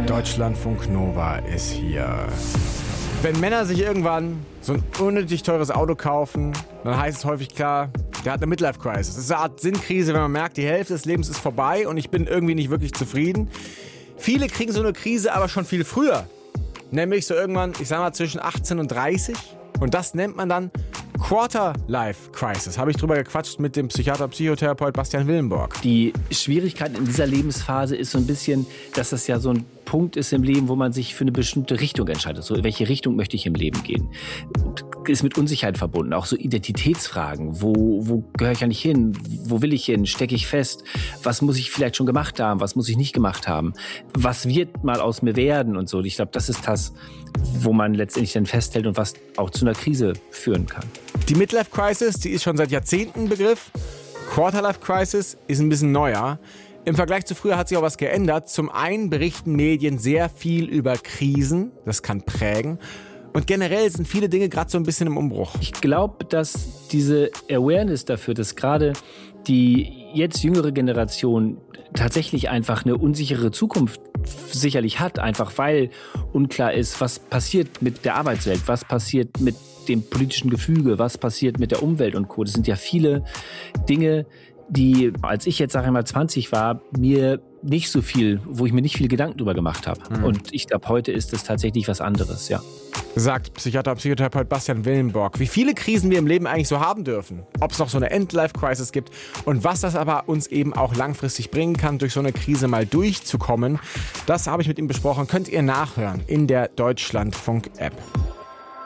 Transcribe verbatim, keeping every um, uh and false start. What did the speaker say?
Deutschlandfunk Nova ist hier. Wenn Männer sich irgendwann so ein unnötig teures Auto kaufen, dann heißt es häufig klar, der hat eine Midlife-Crisis. Das ist eine Art Sinnkrise, wenn man merkt, die Hälfte des Lebens ist vorbei und ich bin irgendwie nicht wirklich zufrieden. Viele kriegen so eine Krise aber schon viel früher. Nämlich so irgendwann, ich sag mal, zwischen achtzehn und dreißig. Und das nennt man dann Quarter-Life-Crisis. Habe ich drüber gequatscht mit dem Psychiater-Psychotherapeut Bastian Willenborg. Die Schwierigkeit in dieser Lebensphase ist so ein bisschen, dass das ja so ein Punkt ist im Leben, wo man sich für eine bestimmte Richtung entscheidet. So, in welche Richtung möchte ich im Leben gehen? Ist mit Unsicherheit verbunden. Auch so Identitätsfragen. Wo, wo gehöre ich eigentlich hin? Wo will ich hin? Stecke ich fest? Was muss ich vielleicht schon gemacht haben? Was muss ich nicht gemacht haben? Was wird mal aus mir werden? Und so. Ich glaube, das ist das, wo man letztendlich dann festhält und was auch zu einer Krise führen kann. Die Midlife-Crisis, die ist schon seit Jahrzehnten ein Begriff. Quarter-Life-Crisis ist ein bisschen neuer. Im Vergleich zu früher hat sich auch was geändert. Zum einen berichten Medien sehr viel über Krisen. Das kann prägen. Und generell sind viele Dinge gerade so ein bisschen im Umbruch. Ich glaube, dass diese Awareness dafür, dass gerade die jetzt jüngere Generation tatsächlich einfach eine unsichere Zukunft sicherlich hat, einfach weil unklar ist, was passiert mit der Arbeitswelt, was passiert mit dem politischen Gefüge, was passiert mit der Umwelt und Co. Das sind ja viele Dinge, die, als ich jetzt, sage ich mal, zwanzig war, mir nicht so viel, wo ich mir nicht viel Gedanken drüber gemacht habe. Mhm. Und ich glaube, heute ist es tatsächlich was anderes, ja. Sagt Psychiater, Psychotherapeut Bastian Willenborg. Wie viele Krisen wir im Leben eigentlich so haben dürfen. Ob es noch so eine End-Life-Crisis gibt und was das aber uns eben auch langfristig bringen kann, durch so eine Krise mal durchzukommen. Das habe ich mit ihm besprochen. Könnt ihr nachhören in der Deutschlandfunk-App.